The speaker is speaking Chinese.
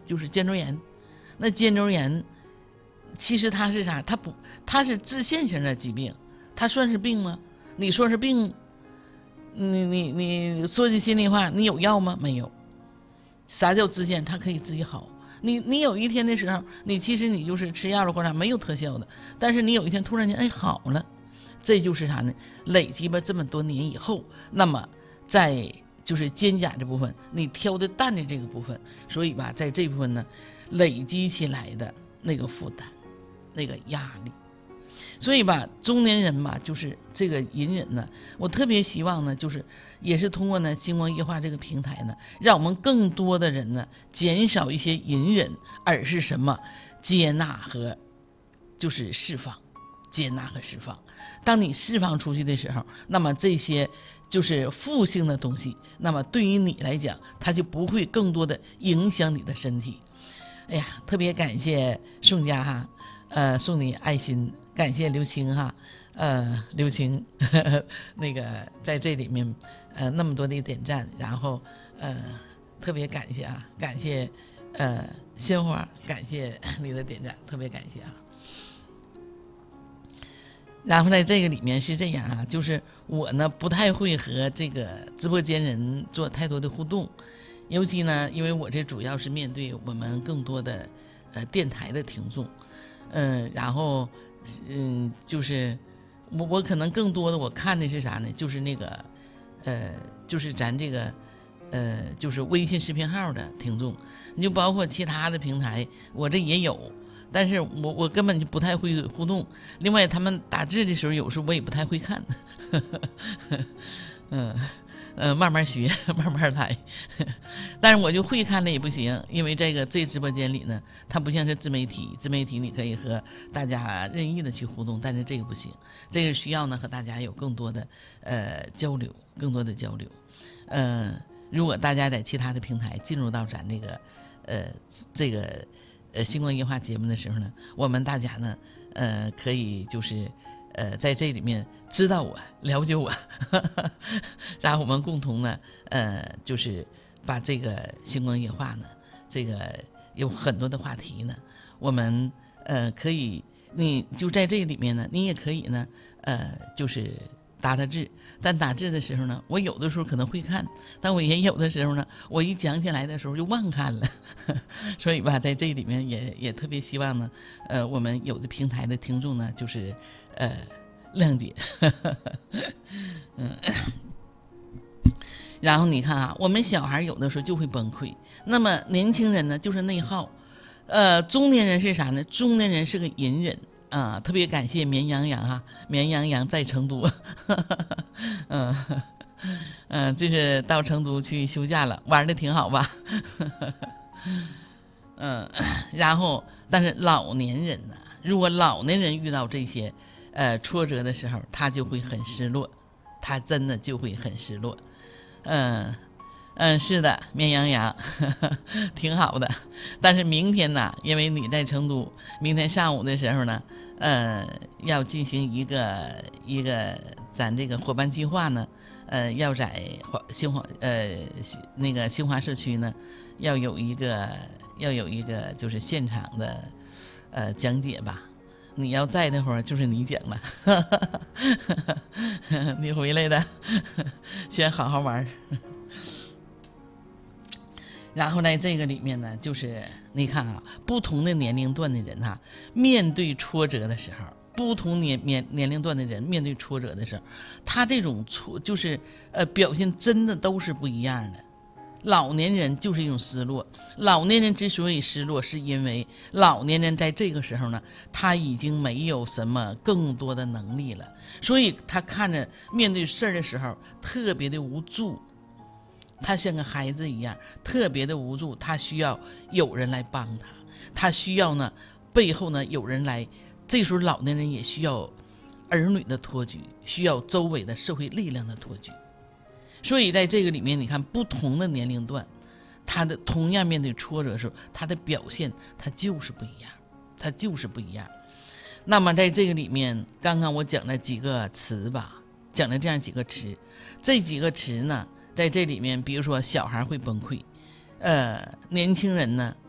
就是肩周炎。那肩周炎其实它是啥？它是自限型的疾病，它算是病吗？你说是病，你说句心里话，你有药吗？没有。啥叫自限？它可以自己好。你有一天的时候，其实你就是吃药了或者没有特效的，但是你有一天突然间好了，这就是啥呢？累积吧这么多年以后，那么在就是肩胛这部分，你挑的担的这个部分，所以吧，在这部分呢，累积起来的那个负担，那个压力。所以吧，中年人吧，就是这个隐忍呢，我特别希望呢，就是也是通过呢星光夜话这个平台呢，让我们更多的人呢减少一些隐忍，而是什么？接纳和就是释放，接纳和释放。当你释放出去的时候，那么这些就是负性的东西，那么对于你来讲，它就不会更多的影响你的身体。哎呀，特别感谢宋家哈，送你爱心。感谢刘青哈，刘青那个在这里面那么多的点赞，然后特别感谢啊，感谢鲜花，感谢你的点赞，特别感谢啊。然后在这个里面是这样啊，就是我呢不太会和这个直播间人做太多的互动，尤其呢，因为我这主要是面对我们更多的电台的听众，然后。就是我可能更多的我看的是啥呢？就是那个就是咱这个就是微信视频号的听众，你就包括其他的平台，我这也有，但是我根本就不太会互动。另外，他们打字的时候，有时候我也不太会看，慢慢学，慢慢来。但是我就会看了也不行，因为这直播间里呢，它不像是自媒体，自媒体你可以和大家任意的去互动，但是这个不行，这个需要呢和大家有更多的交流，更多的交流。如果大家在其他的平台进入到咱这个星光夜话节目的时候呢，我们大家呢可以就是在这里面知道我，了解我，然后我们共同呢就是把这个星光夜话呢，这个有很多的话题呢，我们可以，你就在这里面呢，你也可以呢就是打字，但打字的时候呢，我有的时候可能会看，但我也有的时候呢，我一讲起来的时候就忘看了，所以吧，在这里面也特别希望呢，我们有的平台的听众呢，就是谅解，然后你看啊，我们小孩有的时候就会崩溃，那么年轻人呢就是内耗，中年人是啥呢？中年人是个隐忍。特别感谢绵羊羊哈，绵羊羊在成都，就是到成都去休假了，玩的挺好吧，然后但是老年人呢，如果老年人遇到这些挫折的时候，他就会很失落，他真的就会很失落，是的，绵羊羊挺好的，但是明天呢，因为你在成都，明天上午的时候呢，要进行一个咱这个伙伴计划呢，要在那个新华社区呢，要有一个就是现场的讲解吧。你要在那会儿就是你讲了，你回来的，先好好玩。然后在这个里面呢，就是你看啊，不同的年龄段的人哈，面对挫折的时候，不同年龄段的人面对挫折的时候，他这种就是表现真的都是不一样的。老年人就是一种失落，老年人之所以失落，是因为老年人在这个时候呢，他已经没有什么更多的能力了，所以他看着面对事儿的时候特别的无助。他像个孩子一样，特别的无助，他需要有人来帮他，他需要呢背后呢有人来。这时候老年人也需要儿女的托举，需要周围的社会力量的托举。所以在这个里面，你看不同的年龄段，他的同样面对挫折的时候，他的表现他就是不一样，他就是不一样。那么在这个里面，刚刚我讲了几个词吧，讲了这样几个词，这几个词呢，在这里面，比如说小孩会崩溃，年轻人呢